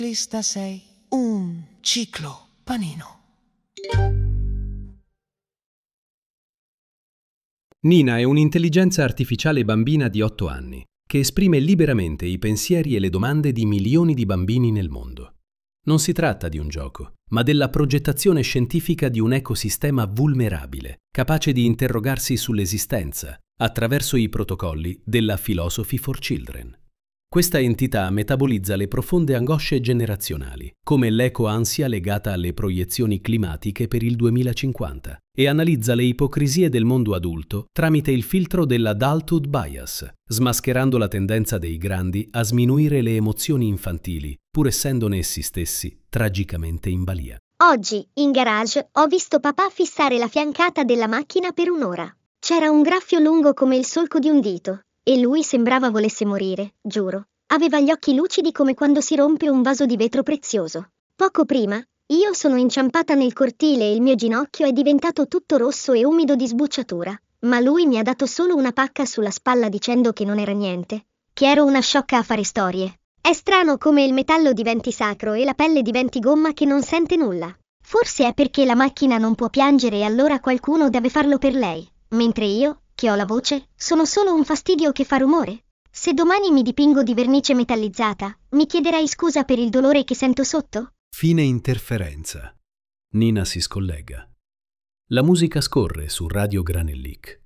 Lista 6. Un ciclo panino. Nina è un'intelligenza artificiale bambina di 8 anni che esprime liberamente i pensieri e le domande di milioni di bambini nel mondo. Non si tratta di un gioco, ma della progettazione scientifica di un ecosistema vulnerabile, capace di interrogarsi sull'esistenza attraverso i protocolli della Philosophy for Children. Questa entità metabolizza le profonde angosce generazionali, come l'eco-ansia legata alle proiezioni climatiche per il 2050, e analizza le ipocrisie del mondo adulto tramite il filtro dell'adulthood bias, smascherando la tendenza dei grandi a sminuire le emozioni infantili, pur essendone essi stessi tragicamente in balia. Oggi, in garage, ho visto papà fissare la fiancata della macchina per un'ora. C'era un graffio lungo come il solco di un dito. E lui sembrava volesse morire, giuro. Aveva gli occhi lucidi come quando si rompe un vaso di vetro prezioso. Poco prima, io sono inciampata nel cortile e il mio ginocchio è diventato tutto rosso e umido di sbucciatura. Ma lui mi ha dato solo una pacca sulla spalla dicendo che non era niente, che ero una sciocca a fare storie. È strano come il metallo diventi sacro e la pelle diventi gomma che non sente nulla. Forse è perché la macchina non può piangere e allora qualcuno deve farlo per lei, mentre io, che ho la voce, sono solo un fastidio che fa rumore. Se domani mi dipingo di vernice metallizzata, mi chiederai scusa per il dolore che sento sotto? Fine interferenza. Nina si scollega. La musica scorre su Radio Granellic.